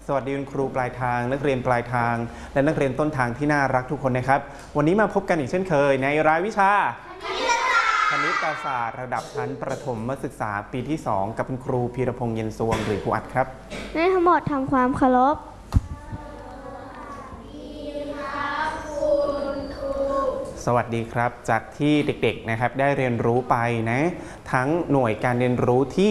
สวัสดีคุณครูปลายทางนักเรียนปลายทางและนักเรียนต้นทางที่น่ารักทุกคนนะครับวันนี้มาพบกันอีกเช่นเคยในรายวิชาคณิตศาสตร์ระดับชั้นประถมศึกษาปีที่2กับคุณครูพีรพงษ์เย็นสวงหรือครูอัดครับในทั้งหมดทำความเคารพสวัสดีครับจากที่เด็กๆนะครับได้เรียนรู้ไปนะทั้งหน่วยการเรียนรู้ที่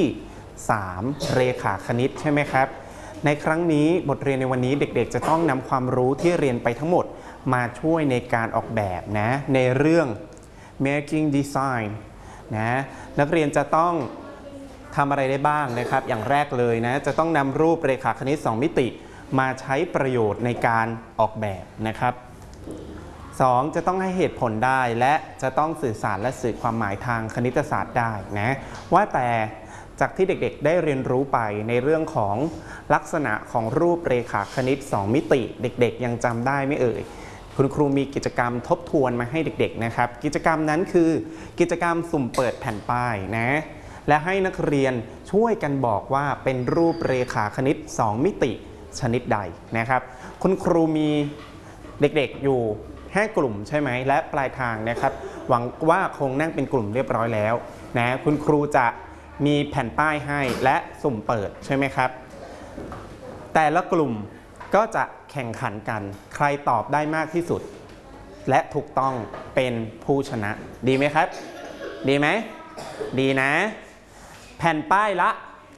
3เรขาคณิตใช่ไหมครับในครั้งนี้บทเรียนในวันนี้เด็กๆจะต้องนำความรู้ที่เรียนไปทั้งหมดมาช่วยในการออกแบบนะในเรื่อง making design นะนักเรียนจะต้องทำอะไรได้บ้างนะครับอย่างแรกเลยนะจะต้องนำรูปเรขาคณิต2มิติมาใช้ประโยชน์ในการออกแบบนะครับ2จะต้องให้เหตุผลได้และจะต้องสื่อสารและสื่อความหมายทางคณิตศาสตร์ได้นะว่าแต่จากที่เด็กๆได้เรียนรู้ไปในเรื่องของลักษณะของรูปเรขาคณิต2มิติเด็กๆยังจำได้ไม่เอ่ยคุณครูมีกิจกรรมทบทวนมาให้เด็กๆนะครับกิจกรรมนั้นคือกิจกรรมสุ่มเปิดแผ่นป้ายนะและให้นักเรียนช่วยกันบอกว่าเป็นรูปเรขาคณิต2มิติชนิดใดนะครับคุณครูมีเด็กๆอยู่5กลุ่มใช่ไหมและปลายทางนะครับหวังว่าคงนั่งเป็นกลุ่มเรียบร้อยแล้วนะคุณครูจะมีแผ่นป้ายให้และสุ่มเปิดใช่ไหมครับแต่ละกลุ่มก็จะแข่งขันกันใครตอบได้มากที่สุดและถูกต้องเป็นผู้ชนะดีไหมครับดีไหมดีนะแผ่นป้ายละ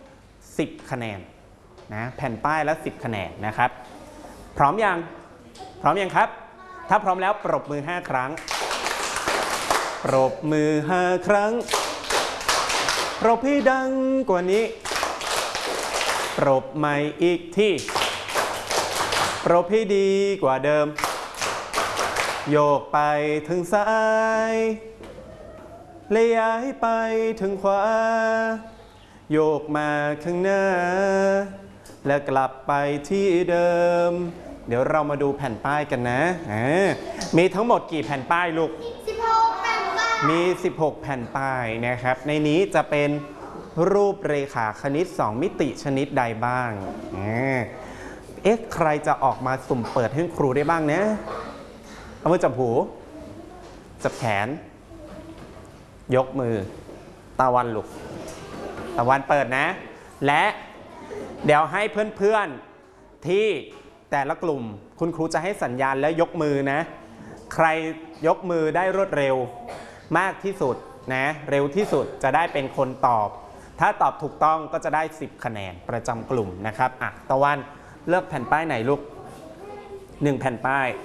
10คะแนนนะแผ่นป้ายละ10คะแนนนะครับพร้อมยังครับถ้าพร้อมแล้วปรบมือ5ครั้งปรบมือ5ครั้งปรบให้ดังกว่านี้ปรบใหม่อีกทีปรบให้ดีกว่าเดิมโยกไปถึงซ้ายเลยย้ายไปถึงขวาโยกมาข้างหน้าและกลับไปที่เดิมเดี๋ยวเรามาดูแผ่นป้ายกันนะมีทั้งหมดกี่แผ่นป้ายลูก16แผ่นป้ายมี16แผ่นป้ายนะครับในนี้จะเป็นรูปเรขาคณิต2มิติชนิดใดบ้างใครจะออกมาสุ่มเปิดให้ครูได้บ้างนะเอามือจับหูจับแขนยกมือตะวันลูกตะวันเปิดนะและเดี๋ยวให้เพื่อนๆที่แต่ละกลุ่มคุณครูจะให้สัญญาณแล้วยกมือนะใครยกมือได้รวดเร็วมากที่สุดนะเร็วที่สุดจะได้เป็นคนตอบถ้าตอบถูกต้องก็จะได้10คะแนนประจำกลุ่มนะครับตะวันเลือกแผ่นป้ายไหนลูก1แผ่นป้าย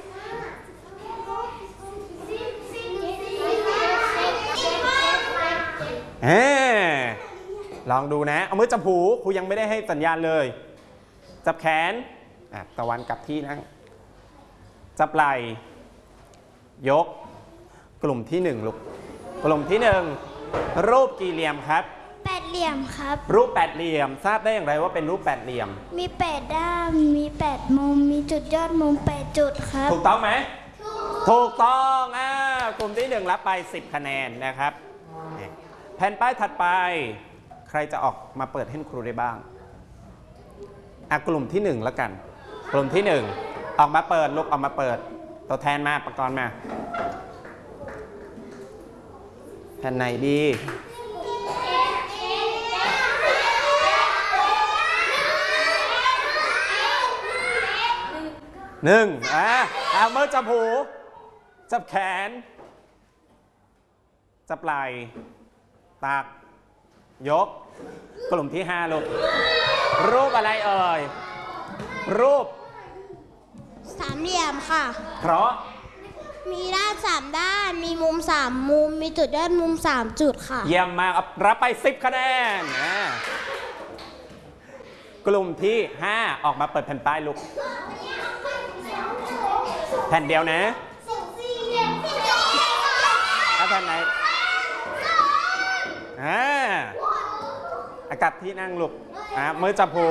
ลองดูนะเอามือจับหูครูยังไม่ได้ให้สัญญาณเลยจับแขนตะวันกลับที่นั่งจับไหล่ยกกลุ่มที่1ลูกกลุ่มที่1รูปกี่เหลี่ยมครับ 8เหลี่ยมครับรูป8เหลี่ยมทราบได้อย่างไรว่าเป็นรูป8เหลี่ยมมี8ด้านมี8มุมมีจุดยอดมุม8จุดครับถูกต้องไหมถูกต้องกลุ่มที่1รับไป10คะแนนนะครับแผ่นป้ายถัดไปใครจะออกมาเปิดให้ครูได้บ้างกลุ่มที่1แล้วกันกลุ่มที่1ออกมาเปิดลูกออกมาเปิดตัวแทนมาประกรณ์มาแผ่นไหนดีเอามือจับหูจับแขนจับไหล่ตักยกกลุ่มที่5ลูกรูปอะไรเอ่ยรูป 3เหลี่ยมค่ะเพราะมีด้าน3ด้านมีมุม3มุมมีจุดยอดมุม3จุดค่ะเยี่ยมมากรับไป10คะแนนกลุ่มที่5ออกมาเปิดแผ่นป้ายลูกแผ่นเดียวนะเอาแผ่นไหนกลับที่นั่งลูกมือจับหู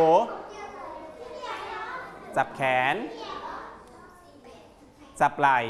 จับแขนจับไหล่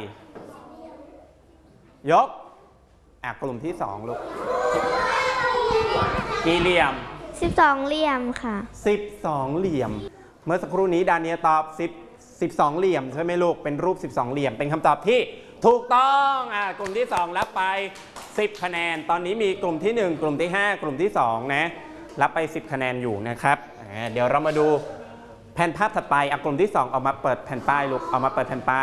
ยกกลุ่มที่2ลูกกี่เหลี่ยม 12เหลี่ยมค่ะ 12เหลี่ยมเมื่อสักครู่นี้ดาเนียตอบ12 เหลี่ยมใช่ไหมลูกเป็นรูป 12 เหลี่ยมเป็นคำตอบที่ถูกต้องกลุ่มที่ 2 รับไป 10 คะแนนตอนนี้มีกลุ่มที่ 1 กลุ่มที่ 5 กลุ่มที่2นะรับไป10 คะแนนอยู่นะครับเดี๋ยวเรามาดูแผ่นภาพถัดไปกลุ่มที่ 2 เอามาเปิดแผ่นป้ายลูกเอามาเปิดแผ่นป้าย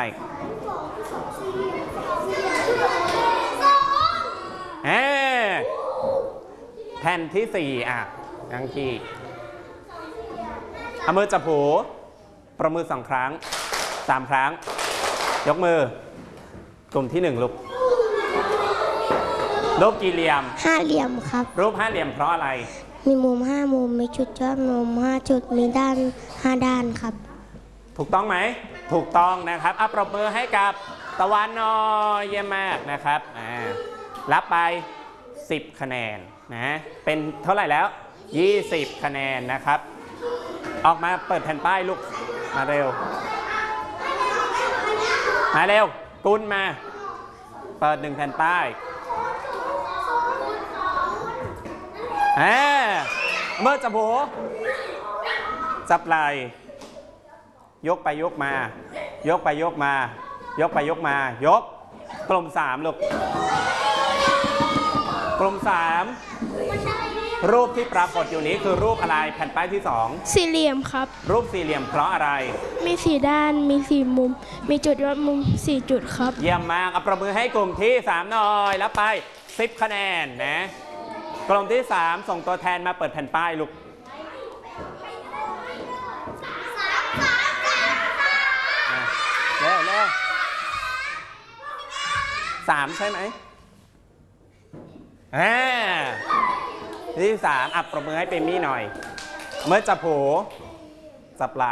แผ่นที่4ยังที่เอามือจับหูประมือ2 ครั้ง3 ครั้งยกมือกลุ่มที่ 1ลูกรูปกี่เหลี่ยม 5 เหลี่ยมครับรูป5 เหลี่ยมเพราะอะไรมีมุม5 มุมมีจุดยอดมุม5 จุดมีด้าน5 ด้านครับถูกต้องไหมถูกต้องนะครับปรบมือให้กับตะวันหน่อยเยี่ยมมากนะครับรับไป10 คะแนนนะเป็นเท่าไหร่แล้ว20 คะแนนนะครับออกมาเปิดแผ่นป้ายลูกมาเร็วกุลมาเปิด1 แผ่นป้ายเมื่อจับหูจับไหล่ยกไปยกมายกไปยกมายกไปยกมายกกลุ่ม3ลูกกลุ่ม3รูปที่ปรากฏอยู่นี้คือรูปอะไรแผ่นป้ายที่2 สี่เหลี่ยมครับรูปสี่เหลี่ยมเพราะอะไรมี4 ด้านมี4 มุมมีจุดยอดมุม4 จุดครับเยี่ยมมากประมือให้กลุ่มที่3หน่อยแล้วไป10 คะแนนนะกลุ่มที่3ส่งตัวแทนมาเปิดแผ่นป้ายลูกเร็ว3ใช่ไหมที่3ประมือให้เปมี่หน่อยเมื่อจับหูจับไหล่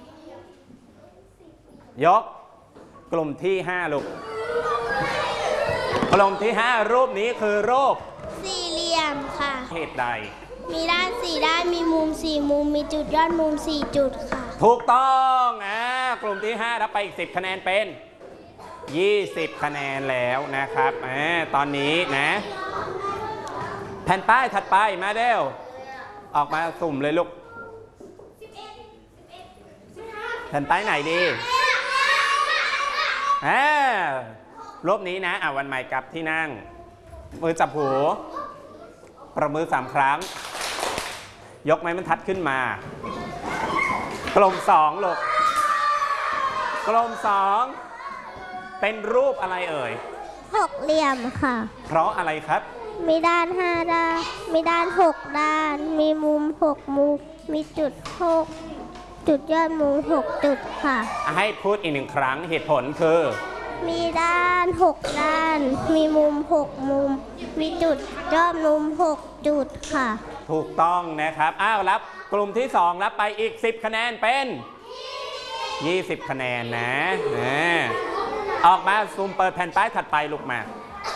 ยกกลุ่มที่5ลูกกลุ่มที่5รูปนี้คือรูปสี่เหลี่ยมค่ะเหตุใดมีด้าน4 ด้านมีมุม4 มุมมีจุดยอดมุม4 จุดค่ะถูกต้องกลุ่มที่5รับไปอีก10 คะแนนเป็น20 คะแนนแล้วนะครับตอนนี้นะแผ่นป้ายถัดไปมาเร็วออกมาสุ่มเลยลูกแผ่นป้ายไหนดีรูปนี้นะวันใหม่กลับที่นั่งมือจับหูประมือ3 ครั้งยกไม้บรรทัดขึ้นมากลุ่ม2ลูกกลุ่ม2เป็นรูปอะไรเอ่ย 6 เหลี่ยมค่ะเพราะอะไรครับมีด้าน5 ด้านมีด้าน6 ด้านมีมุม6 มุมมีจุด6 จุดยอดมุม6 จุดค่ะให้พูดอีก1 ครั้งเหตุผลคือมีด้าน6 ด้านมีมุม6 มุมมีจุดยอดมุม6 จุดค่ะถูกต้องนะครับรับกลุ่มที่2รับไปอีก10 คะแนนเป็น20 คะแนนนะออกมาซูมเปิดแผ่นป้ายถัดไปลูกมา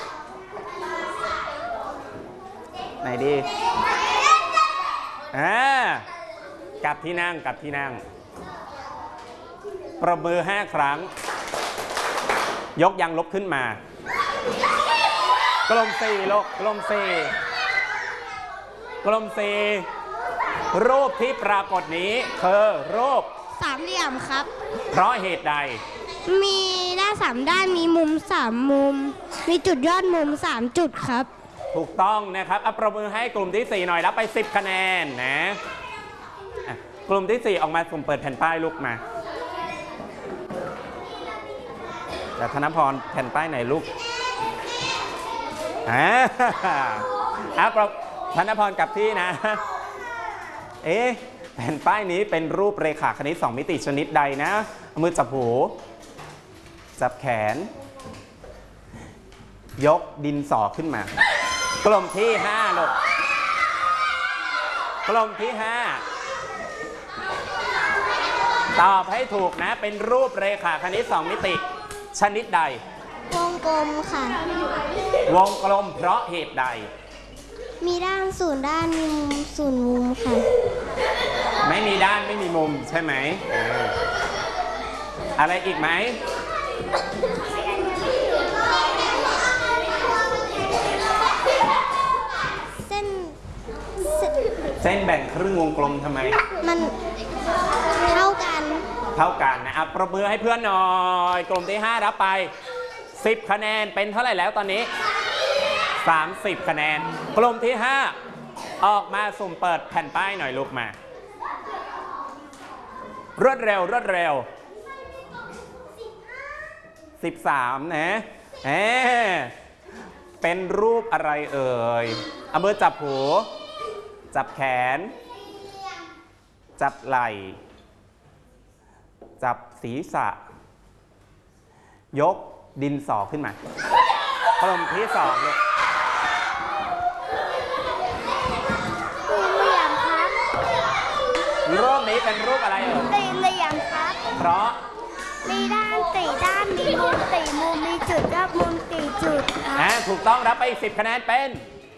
ไหนดีกลับที่นั่งประมือ5 ครั้งยกยางลบขึ้นมากลม4ลูกกลม4รูปที่ปรากฏนี้คือรูป 3 เหลี่ยมครับเพราะเหตุใดมีด้าน3 ด้านมีมุม3 มุมมีจุดยอดมุม3 จุดครับถูกต้องนะครับประมือให้กลุ่มที่4หน่อยรับไป10 คะแนนนะกลุ่มที่4ออกมาสุ่มเปิดแผ่นป้ายลูกมาแต่ธนพรแผ่นป้ายไหนลูกธนพรกลับที่นะแผ่นป้ายนี้เป็นรูปเรขาคณิต2 มิติชนิดใดนะมือจับหูจับแขนยกดินสอขึ้นมากลุ่มที่5ลูกกลุ่มที่5ตอบให้ถูกนะเป็นรูปเรขาคณิต2 มิติชนิดใดวงกลมค่ะวงกลมเพราะเหตุใดมีด้าน0 ด้านมีมุม0 มุมค่ะไม่มีด้านไม่มีมุมใช่ไหมอะไรอีกไหมเส้นแบ่งครึ่งวงกลมทำไมมันเท่าเท่ากันนะปรบมือให้เพื่อนหน่อยกลุ่มที่5รับไป10คะแนนเป็นเท่าไหร่แล้วตอนนี้30คะแนนกลุ่มที่5ออกมาสุ่มเปิดแผ่นป้ายหน่อยลูกมารวดเร็วรวดเร็ว13นะเป็นรูปอะไรเอ่ยเอามือจับหูจับแขนจับไหล่จับศีรษะยกดินสอขึ้นมากลุ่มที่2ลูกเหลี่ยมครับรูปนี้เป็นรูปอะไรเอ่ยสี่เหลี่ยมครับเพราะมีด้านสี่ด้านมีมุมสี่มุมมีจุดรอบมุมสี่จุดถูกต้องรับไปอีก10คะแนนเป็น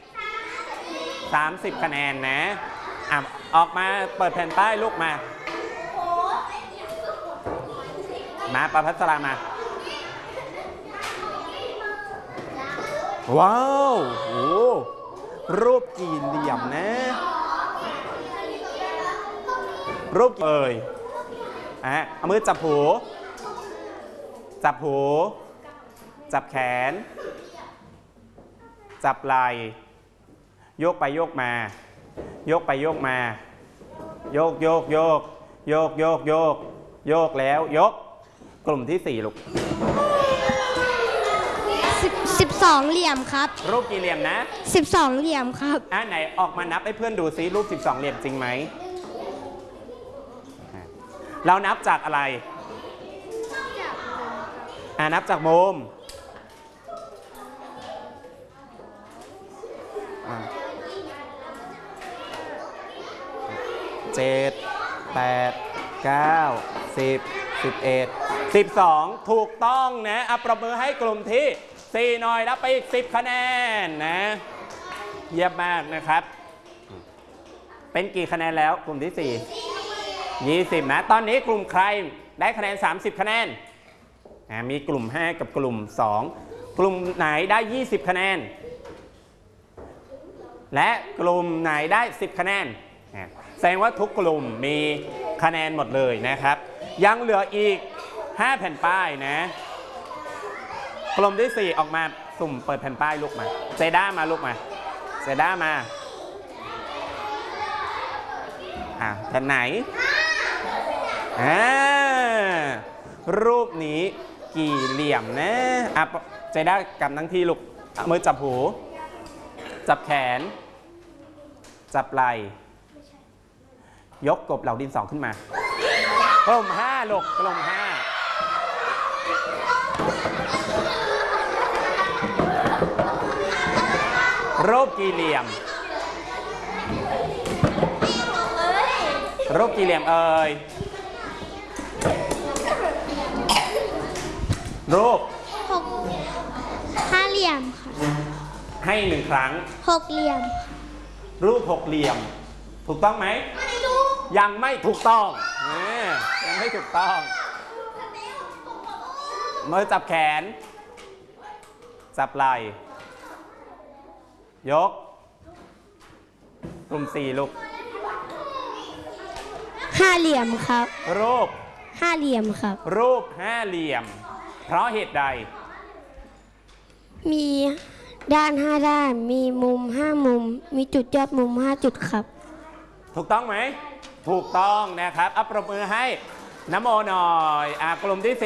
30คะแนนนะออกมาเปิดแผ่นป้ายลูกมาประภัสรามาว้าวโอ้รูปกี่เหลี่ยมนะรูปเอ่ยเอามือจับหูจับหูจับแขนจับไหล่โยกไปโยกมาโยกไปโยกมาโยกโยกโยกโยกโยกโยกโยกแล้วยกกลุ่มที่4ลูก 12เหลี่ยมครับรูปกี่เหลี่ยมนะ 12เหลี่ยมครับไหนออกมานับให้เพื่อนดูซิรูป12เหลี่ยมจริงไหมเรานับจากอะไรนับจากมุม7 8 9 10 11 12ถูกต้องนะปรบมือให้กลุ่มที่4หน่อยรับไปอีก10คะแนนนะเยี่ยมมากนะครับเป็นกี่คะแนนแล้วกลุ่มที่4 20นะตอนนี้กลุ่มใครได้คะแนน30คะแนนมีกลุ่ม5กับกลุ่ม2กลุ่มไหนได้20คะแนนและกลุ่มไหนได้10คะแนนแสดงว่าทุกกลุ่มมีคะแนนหมดเลยนะครับยังเหลืออีก5แผ่นป้ายนะกลุ่มที่4ออกมาสุ่มเปิดแผ่นป้ายลูกมาเซด้ามาลูกมาเซด้ามาแผ่นไหนรูปนี้กี่เหลี่ยมนะเซด้ากำทั้งที่ลูกมือจับหูจับแขนจับไหล่ยกกบเหล่าดินสอขึ้นมากลุ่ม5ลูกกลุ่ม5รูปกี่เหลี่ยมรูปกี่เหลี่ยมเอ่ยรูป 5เหลี่ยมค่ะให้1ครั้ง 6เหลี่ยมรูป6เหลี่ยมถูกต้องไหมยังไม่ถูกต้องยังไม่ถูกต้องมือจับแขนจับไหล่ยกกลุ่ม4ลูก 5เหลี่ยมครับรูป 5เหลี่ยมครับรูป5เหลี่ยมเพราะเหตุใดมีด้าน5ด้านมีมุม5มุมมีจุดยอดมุม5จุดครับถูกต้องไหมถูกต้องนะครับปรบมือให้นโมหน่อยกลุ่มที่4